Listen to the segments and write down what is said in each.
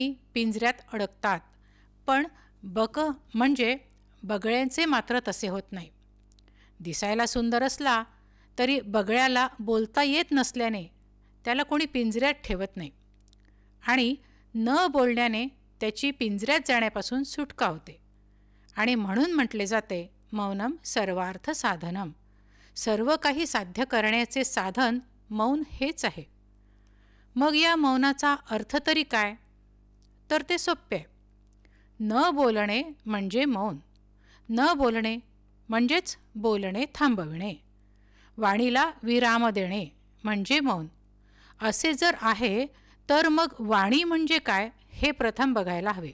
पिंजऱ्यात अडकतात, पण म्हणजे बगळ्यांचे मात्र तसे होत नाही. दिसायला सुंदर असला तरी बगळ्याला बोलता येत नसल्याने त्याला कोणी पिंजऱ्यात ठेवत नाही आणि न बोलण्याने त्याची पिंजऱ्यात जाण्यापासून सुटका होते. आणि म्हणून म्हटले जाते, मौनम सर्वार्थ साधनम. सर्व काही साध्य करण्याचे साधन मौन हेच आहे. मग या मौनाचा अर्थ तरी काय? तर ते सोपे आहे. न बोलणे म्हणजे मौन. न बोलणे म्हणजेच बोलणे थांबविणे. वाणीला विराम देणे म्हणजे मौन. असे जर आहे तर मग वाणी म्हणजे काय हे प्रथम बघायला हवे.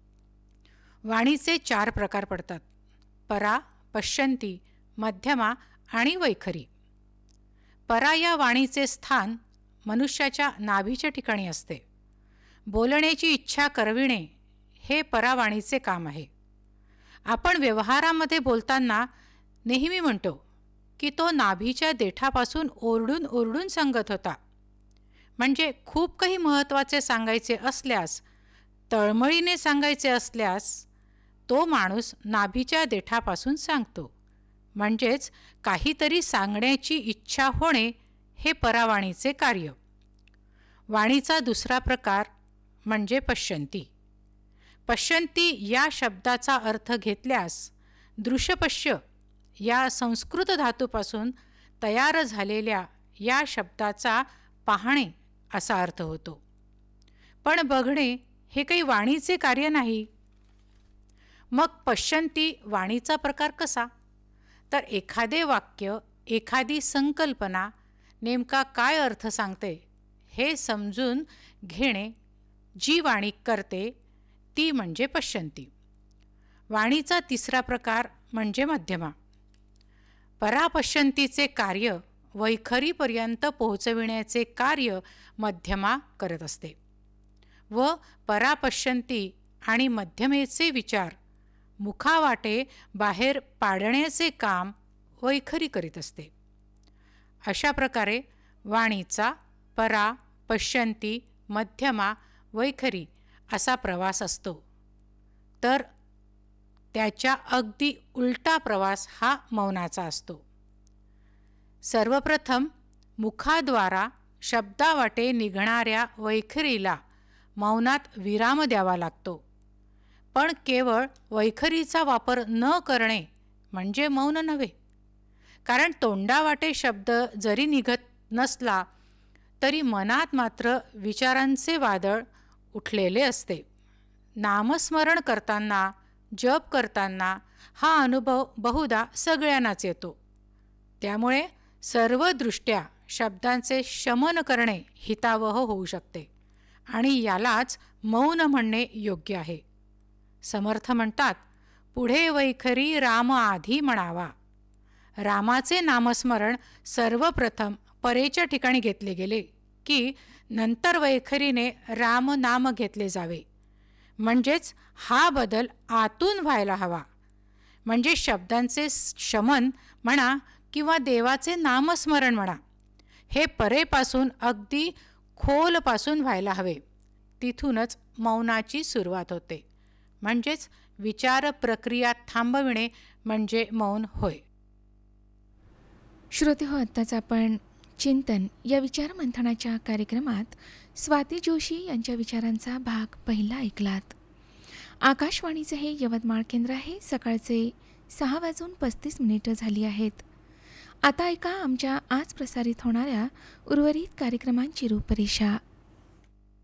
वाणीचे 4 प्रकार पडतात: परा, पश्यंती, मध्यमा आणि वैखरी. परा या वाणीचे स्थान मनुष्याच्या नाभीच्या ठिकाणी असते. बोलण्याची इच्छा करविणे हे परावाणीचे काम आहे. आपण व्यवहारामध्ये बोलताना नेहमी म्हणतो की तो नाभीच्या देठापासून ओरडून ओरडून सांगत होता. म्हणजे खूप काही महत्त्वाचे सांगायचे असल्यास, तळमळीने सांगायचे असल्यास तो माणूस नाभीच्या देठापासून सांगतो. म्हणजेच काहीतरी सांगण्याची इच्छा होणे हे परावाणीचे कार्य. वाणीचा दुसरा प्रकार म्हणजे पश्यंती. पश्यंती या शब्दाचा अर्थ घेतल्यास दृश्यपश्य या संस्कृत धातूपासून तयार झालेल्या या शब्दाचा पाहणे असा अर्थ होतो. पण बघणे हे काही वाणीचे कार्य नाही. मग पश्यंती वाणीचा प्रकार कसा? तर एखादे वाक्य, एखादी संकल्पना नेमका काय अर्थ सांगते हे समजून घेणे जी वाणी करते ती म्हणजे पश्यंती. वाणीचा तिसरा प्रकार म्हणजे मध्यमा. परापश्यंतीचे कार्य वैखरीपर्यंत पोहोचविण्याचे कार्य मध्यमा करत असते व परापश्यंती आणि मध्यमेचे विचार मुखावाटे बाहेर पाडण्याचे काम वैखरी करीत असते. अशा प्रकारे वाणीचा परा, पश्यंती, मध्यमा, वैखरी असा प्रवास असतो. तर त्याच्या अगदी उलटा प्रवास हा मौनाचा असतो. सर्वप्रथम मुखाद्वारा शब्दावाटे निघणाऱ्या वैखरीला मौनात विराम द्यावा लागतो. पण केवळ वैखरीचा वापर न करणे म्हणजे मौन नव्हे. कारण तोंडावाटे शब्द जरी निघत नसला तरी मनात मात्र विचारांचे वादळ उठलेले असते. नामस्मरण करताना, जप करताना हा अनुभव बहुधा सगळ्यांनाच येतो. त्यामुळे सर्वदृष्ट्या शब्दांचे शमन करणे हितावह होऊ शकते आणि यालाच मौन म्हणणे योग्य आहे. समर्थ म्हणतात, पुढे वैखरी राम आधी म्हणावा. रामाचे नामस्मरण सर्वप्रथम परेच्या ठिकाणी घेतले गेले की नंतर वैखरीने राम नाम घेतले जावे. म्हणजेच हा बदल आतून व्हायला हवा. म्हणजे शब्दांचे शमन म्हणा किंवा देवाचे नामस्मरण म्हणा, हे परेपासून अगदी खोलपासून व्हायला हवे. तिथूनच मौनाची सुरुवात होते. म्हणजेच विचार प्रक्रिया थांबविणे म्हणजे मौन होय. श्रोते हो, आत्ताच आपण चिंतन या विचारमंथनाच्या कार्यक्रमात स्वाती जोशी यांच्या विचारांचा भाग पहिला ऐकलात. आकाशवाणीचे हे यवतमाळ केंद्र आहे. सकाळचे 6:35 झाली आहेत. आता ऐका आमच्या आज प्रसारित होणाऱ्या उर्वरित कार्यक्रमांची रूपरेषा.